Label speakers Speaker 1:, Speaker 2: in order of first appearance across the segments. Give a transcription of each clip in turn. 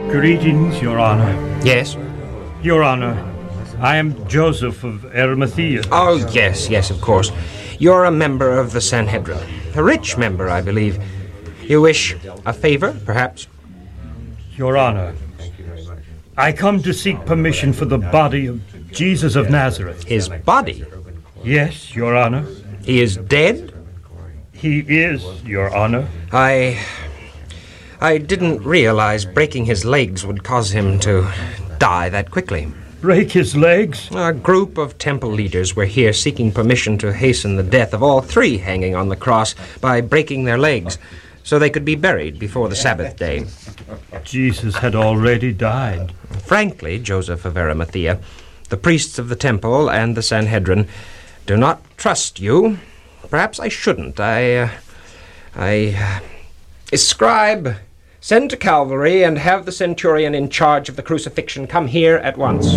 Speaker 1: Greetings, Your Honor.
Speaker 2: Yes?
Speaker 1: Your Honor, I am Joseph of Arimathea.
Speaker 2: Oh, yes, of course. You're a member of the Sanhedrin. A rich member, I believe. You wish a favor, perhaps?
Speaker 1: Your Honor, I come to seek permission for the body of Jesus of Nazareth.
Speaker 2: His body?
Speaker 1: Yes, Your Honor.
Speaker 2: He is dead?
Speaker 1: He is, Your Honor.
Speaker 2: I didn't realize breaking his legs would cause him to die that quickly.
Speaker 1: Break his legs?
Speaker 2: A group of temple leaders were here seeking permission to hasten the death of all three hanging on the cross by breaking their legs, so they could be buried before the Sabbath day.
Speaker 1: Jesus had already died.
Speaker 2: Frankly, Joseph of Arimathea, the priests of the temple and the Sanhedrin do not trust you. Perhaps I shouldn't. Scribe, send to Calvary and have the centurion in charge of the crucifixion come here at once.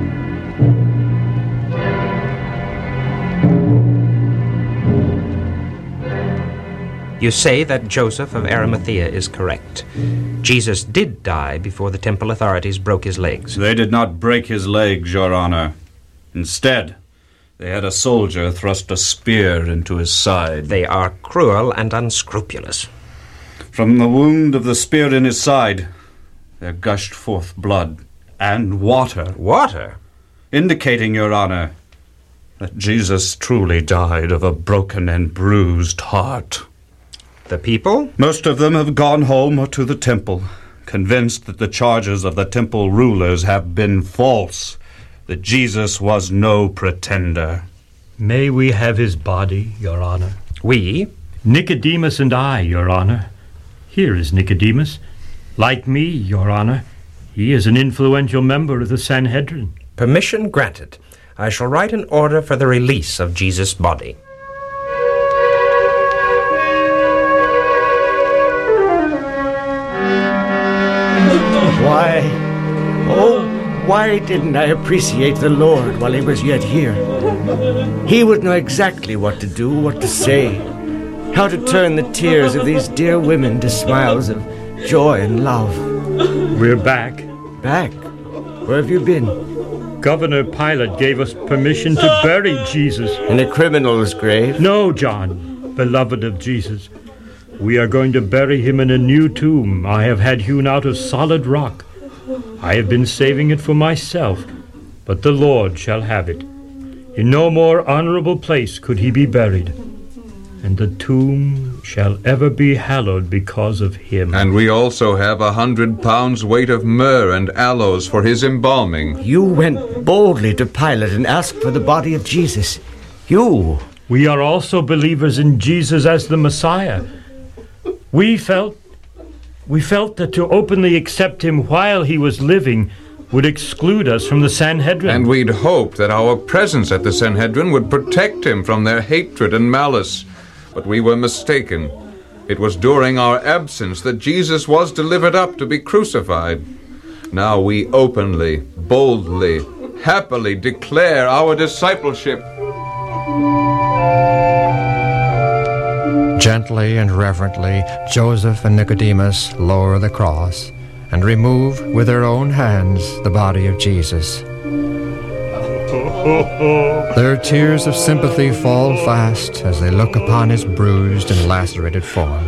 Speaker 2: You say that Joseph of Arimathea is correct. Jesus did die before the temple authorities broke his legs.
Speaker 3: They did not break his legs, Your Honor. Instead, they had a soldier thrust a spear into his side.
Speaker 2: They are cruel and unscrupulous.
Speaker 3: From the wound of the spear in his side, there gushed forth blood and water.
Speaker 2: Water?
Speaker 3: Indicating, Your Honor, that Jesus truly died of a broken and bruised heart.
Speaker 2: The people?
Speaker 3: Most of them have gone home or to the temple, convinced that the charges of the temple rulers have been false, that Jesus was no pretender.
Speaker 1: May we have his body, Your Honor?
Speaker 2: We?
Speaker 1: Nicodemus and I, Your Honor. Here is Nicodemus. Like me, Your Honor, he is an influential member of the Sanhedrin.
Speaker 2: Permission granted. I shall write an order for the release of Jesus' body.
Speaker 4: Why didn't I appreciate the Lord while he was yet here? He would know exactly what to do, what to say, how to turn the tears of these dear women to smiles of joy and love.
Speaker 1: We're back.
Speaker 4: Back? Where have you been?
Speaker 1: Governor Pilate gave us permission to bury Jesus.
Speaker 4: In a criminal's grave?
Speaker 1: No, John, beloved of Jesus. We are going to bury him in a new tomb I have had hewn out of solid rock. I have been saving it for myself, but the Lord shall have it. In no more honorable place could he be buried, and the tomb shall ever be hallowed because of him.
Speaker 5: And we also have 100 pounds weight of myrrh and aloes for his embalming.
Speaker 4: You went boldly to Pilate and asked for the body of Jesus. You.
Speaker 1: We are also believers in Jesus as the Messiah. We felt that to openly accept him while he was living would exclude us from the Sanhedrin.
Speaker 5: And we'd hoped that our presence at the Sanhedrin would protect him from their hatred and malice. But we were mistaken. It was during our absence that Jesus was delivered up to be crucified. Now we openly, boldly, happily declare our discipleship.
Speaker 6: Gently and reverently, Joseph and Nicodemus lower the cross and remove with their own hands the body of Jesus. Their tears of sympathy fall fast as they look upon his bruised and lacerated form.